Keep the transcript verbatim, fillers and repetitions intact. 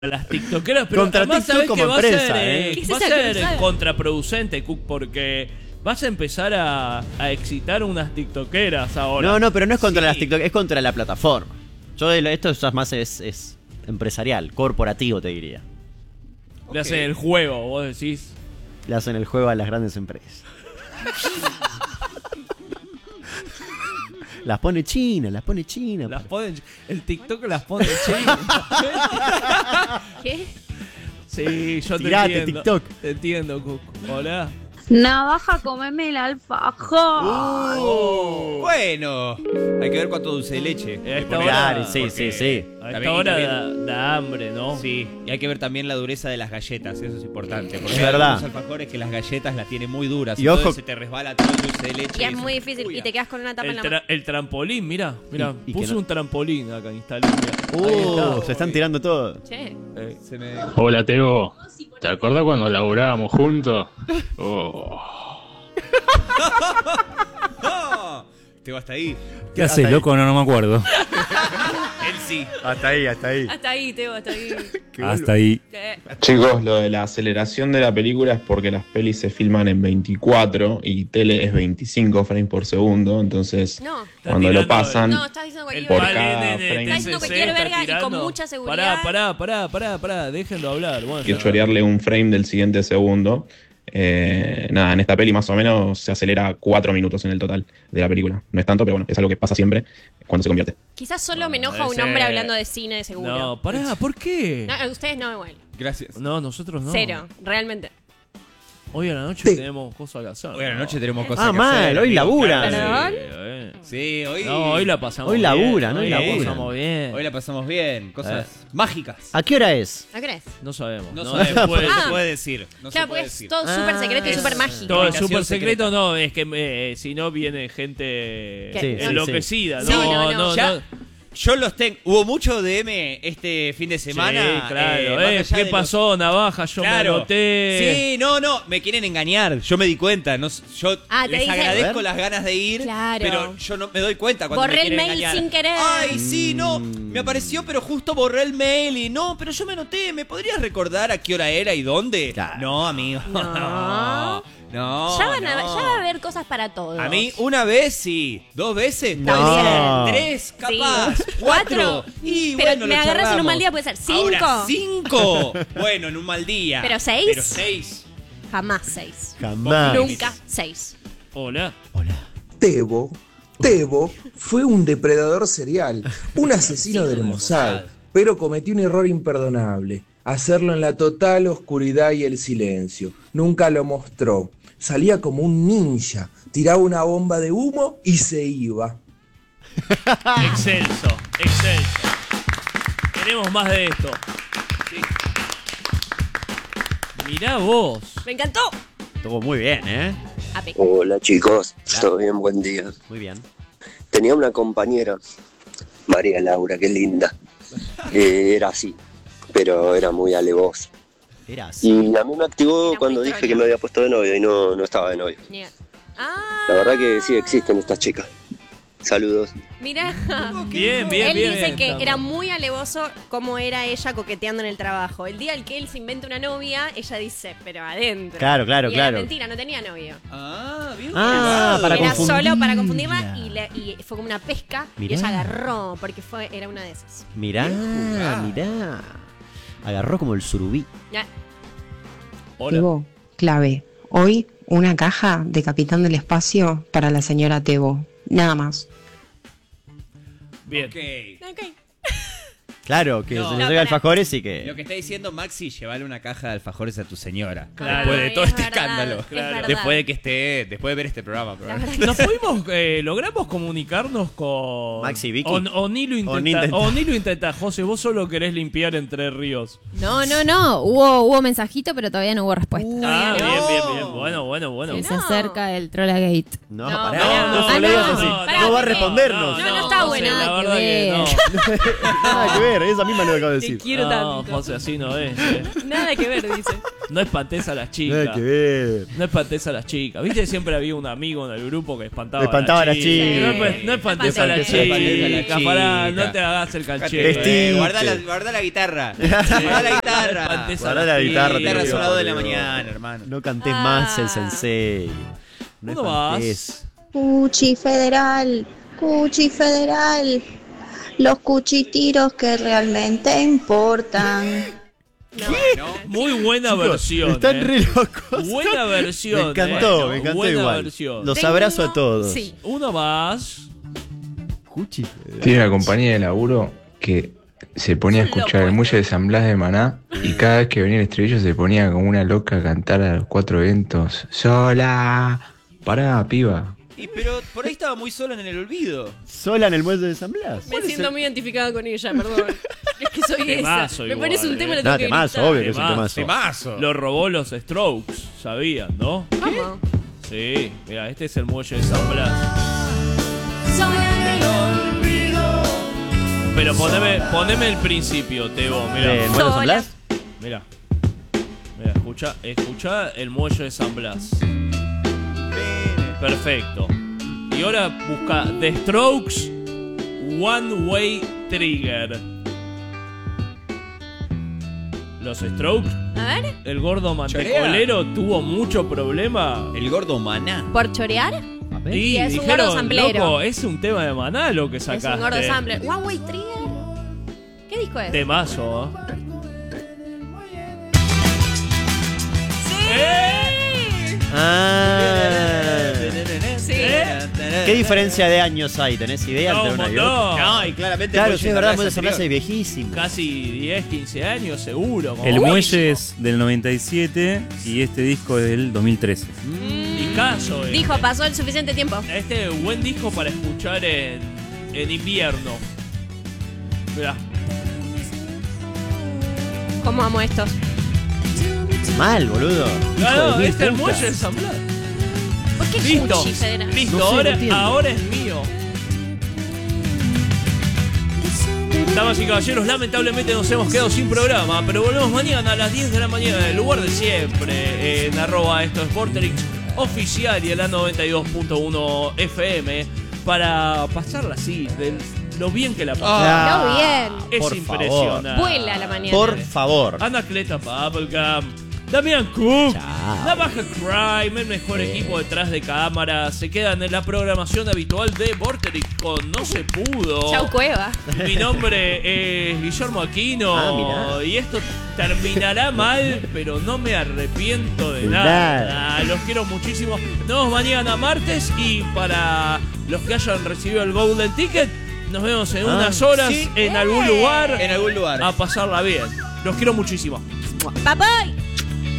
las tiktokeras, pero contra además TikTok sabés como que va empresa, a ser, ¿eh? eh, va a ser contraproducente, Cook, porque vas a empezar a, a excitar unas tiktokeras ahora. No, no, pero no es contra Sí. las TikTok, es contra la plataforma. Yo esto ya más es, es empresarial, corporativo te diría. Le hacen el juego, vos decís. Le hacen el juego a las grandes empresas. Las pone China, las pone China. Las ponen, el TikTok las pone China. ¿Qué? Sí, yo te Tirate, entiendo. TikTok. Te entiendo, Cook. Hola. Navaja, comeme el alfajor. Uh, bueno, hay que ver cuánto dulce de leche. A esta Claro, hora, sí, sí, sí. a esta También- hora también- da, da hambre, ¿no? Sí, y hay que ver también la dureza de las galletas, eso es importante. Porque Es hay verdad. algunos alfajores que las galletas las tienen muy duras. Y entonces ojo- se te resbala todo el dulce de leche. Y es eso muy difícil. Uy, Y te quedas con una tapa en El, la tra mano. el trampolín, mira, mira, Y- y que puse no- un trampolín acá instalado. Ahí Uh, está. se están tirando todo. Che. Eh, se me... Hola, Teo. ¿Te acordás cuando laburábamos juntos? Oh. ¡No! Te va hasta ahí. ¿Qué haces, loco? No, no me acuerdo. Él sí. Hasta ahí, hasta ahí. Hasta ahí, Teo, hasta ahí. Hasta ahí. ¿Qué? Chicos, lo de la aceleración de la película es porque las pelis se filman en veinticuatro y tele es veinticinco frames por segundo, entonces No. cuando tirando lo pasan, No, estás diciendo el cualquier por verga. cada Valen frame. Está diciendo cualquier está verga y con tirando. mucha seguridad. Pará, pará, pará, pará, pará, déjenlo hablar. Bueno, hay que ya. chorearle un frame del siguiente segundo. Eh, nada, en esta peli más o menos se acelera cuatro minutos en el total de la película. No es tanto, pero bueno, es algo que pasa siempre cuando se convierte. Quizás solo me enoja No, un ese- hombre hablando de cine, de seguro. No, pará, ¿por qué? No, ustedes no igual. Gracias. No, nosotros no. Cero, realmente. Hoy a la noche tenemos cosas que hacer. Hoy a la noche tenemos cosas Ah, que mal, hacer. hoy amigo. laburan. ¿Perdón? Sí, eh. Sí, hoy... No, hoy la pasamos Hoy bien. laburan, hoy la laburan. pasamos bien. Hoy la pasamos bien. Cosas Eh. mágicas. ¿A qué hora es? ¿No crees? No sabemos. No, No, sabemos, se puede- no Ah. se puede decir. No Claro, se puede porque es decir. todo súper secreto y Ah, súper mágico. Todo es Comunicación súper secreto, secreta. no, es que eh, si no viene gente Sí, sí, enloquecida. sí. No, Sí, no, no, no. no. Ya, yo los tengo. Hubo mucho D M este fin de semana. Sí, claro. eh, más Eh, allá ¿Qué de pasó, Navaja? Yo Claro. me anoté. Sí, no, no, me quieren engañar. Yo me di cuenta. No, yo Ah, te les dicen- agradezco A ver. las ganas de ir, Claro. pero yo no me doy cuenta cuando Borré me el quieren mail engañar. sin querer. Ay, sí, no, me apareció, pero justo borré el mail y no, pero yo me anoté. ¿Me podrías recordar a qué hora era y dónde? Claro. No, amigo. No. No. ya, van a, no. ya va a haber cosas para todos. A mí una vez sí, dos veces, No. tal vez, tres capaz, Sí. cuatro. Y Pero bueno, me lo agarras en un charlamos. mal día, puede ser cinco. Ahora, cinco. Bueno, en un mal día. ¿Pero seis? Pero seis. Jamás seis. Jamás. Nunca seis. Hola. Hola. Tebo, Tebo fue un depredador serial, un asesino del Mossad, pero cometió un error imperdonable, hacerlo en la total oscuridad y el silencio. Nunca lo mostró. Salía como un ninja, tiraba una bomba de humo y se iba. Excelso, excelso. Queremos más de esto. Mirá vos. Me encantó. Estuvo muy bien, ¿eh? Ape. Hola chicos, todo bien, buen día. Muy bien. Tenía una compañera, María Laura, qué linda. Eh, era así, pero era muy alevosa. Era así. Y a mí me activó Era cuando muy dije trola. que me había puesto de novio y no, no estaba de novio. Mira. Ah. La verdad que sí existen estas chicas. Saludos. Mira. Bien, bien, Él bien. dice que Estamos. era muy alevoso como era ella coqueteando en el trabajo. El día en que él se inventa una novia, ella dice, pero adentro. Claro, claro, y claro. Era mentira, no tenía novio. Ah, bien. Ah, jugado. para era confundirla. solo para confundirla y, le- y fue como una pesca Mirá. y ella agarró porque fue era una de esas. Mirá, mirá. Agarró como el surubí. Ya. Hola. Tebo, clave. Hoy una caja de Capitán del Espacio para la señora Tebo. Nada más. Bien. Ok. Ok. Claro, que No. se le No, llega pará. alfajores y que... Lo que está diciendo Maxi, llevarle una caja de alfajores a tu señora. Claro. Después de Ay, todo es este verdad, escándalo. es Claro. verdad. Después de que esté, después de ver este programa, La probablemente. verdad Nos que sí. fuimos, eh, logramos comunicarnos con Maxi y Vicky. O, o ni lo O ni intenta, intenta. o ni lo intenta, José, vos solo querés limpiar Entre Ríos. No, no, no. Hubo, hubo mensajito, pero todavía no hubo respuesta. Ah, no. bien, bien, bien. Bueno, bueno, bueno. Que no. se acerca el Trollagate. No, No, pará. no, No, no, le digas no, así. no, No va a no, respondernos. no, no está José, buena, la nada que verdad que ver. no. Nada que ver. ver, esa misma lo acabo de Te decir. quiero No, tanto. José, así no es. eh. Nada que ver, dice. No espantes a las chicas. Nada que ver. No espantes a las chicas. ¿Viste? Siempre había un amigo en el grupo que espantaba, Espantaba a las a las chicas. chicas. No, esp- no espantes a las No espantes a las chicas. Pará, chicas. no te hagas el canchero. Vestite. Eh, guardá, la, guardá la guitarra. Guardá la guitarra. No espantes a Guardá las la guitarra, chicas. Guitarra Dios, son las dos de la Dios. mañana, hermano. No cantes Ah. más el sensei. No Uno más. espantes. Cuchi federal, cuchi federal. Los cuchitiros que realmente importan. Muy buena Chicos, versión. están eh. re locos. Buena versión. Me encantó, eh. me encantó Buena igual. versión. Los Tengo- abrazo a todos. Sí. Uno más. Cuchi. Tiene una compañía de laburo que se ponía a escuchar el muelle de San Blas de Maná y cada vez que venía el estribillo se ponía como una loca a cantar a los cuatro vientos. Sola. Pará, piba. Y pero por ahí estaba muy sola en el olvido. Sola en el muelle de San Blas. Me siento muy identificada con ella, perdón. Es que soy Temazo esa. Me igual, pones un eh. tema y lo No, tengo que temazo, gritar. obvio que es un temazo. Temazo. Lo robó los Strokes. Sabían, ¿no? ¿Cómo? Sí. Mira, este es el muelle de San Blas. Pero poneme, poneme el principio, Tebo. Mira. ¿Del muelle de San Blas? Mira. Mira, escucha, escucha el muelle de San Blas. Perfecto. Y ahora busca The Strokes One Way Trigger. Los Strokes, A ver, el gordo mantecolero tuvo mucho problema. El gordo maná. ¿por chorear? Y Y es un dijeron, gordo samplero. loco, es un tema de Maná lo que Es sacaste. un gordo sampler. One Way Trigger. ¿Qué disco es? Temazo, ¿eh? ¡Sí! Ah. Sí. ¿Qué diferencia de años hay? ¿Tenés idea No, entre un una y montón. otra? No, y claramente Claro, el sí, es muelle verdad, de muelle de San San Blas Blas es viejísimo. Casi diez, quince años seguro. como El mucho. muelle es del noventa y siete y este disco es del dos mil trece. Discazo, eh. Dijo, pasó el suficiente tiempo. Este es buen disco para escuchar en, en invierno. Mirá. ¿Cómo amo estos? Mal, boludo. Hijo Claro, de mil este es el putas. muelle de San Blas. ¿Por qué Listo, Cuchi federal? listo, No sé, no ahora, entiendo. ahora es mío. Damas y caballeros, lamentablemente nos hemos quedado sin programa, pero volvemos mañana a las diez de la mañana en el lugar de siempre, en arroba esto es Vorterix oficial y en la noventa y dos punto uno F M, para pasarla así, de lo bien que la pasamos. Ah, Lo bien. Es por impresionante. Vuela la mañana. Por favor. Anacleta Bubblegum, Damián Cook, Chao. La Baja Crime, el mejor equipo detrás de cámara. Se quedan en la programación habitual de Vorterix con No Se Pudo. Chau, Cueva. Mi nombre es Guillermo Aquino Ah, mirá. y esto terminará mal, pero no me arrepiento de De nada. nada. Los quiero muchísimo. Nos vemos mañana martes y para los que hayan recibido el Golden Ticket, nos vemos en Ah, unas horas sí. en algún lugar En algún lugar. a pasarla bien. Los quiero muchísimo. Bye bye.